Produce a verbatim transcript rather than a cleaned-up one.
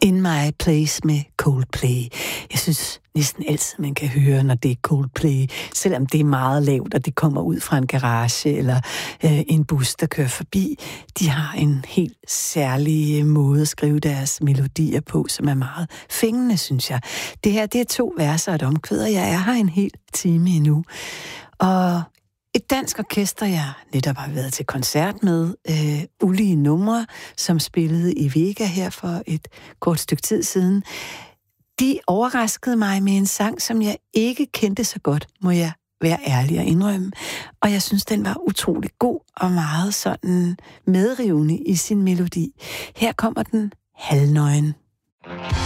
In My Place med Coldplay. Jeg synes næsten altid, man kan høre, når det er Coldplay, selvom det er meget lavt, og det kommer ud fra en garage eller øh, en bus, der kører forbi. De har en helt særlig måde at skrive deres melodier på, som er meget fængende, synes jeg. Det her, det er to verser og et omkvæd, og jeg er her en hel time endnu. Og et dansk orkester, jeg netop har været til koncert med, øh, Ulige Numre, som spillede i Vega her for et kort stykke tid siden, de overraskede mig med en sang, som jeg ikke kendte så godt, må jeg være ærlig og indrømme. Og jeg synes, den var utrolig god og meget sådan medrivende i sin melodi. Her kommer den halvnøgen.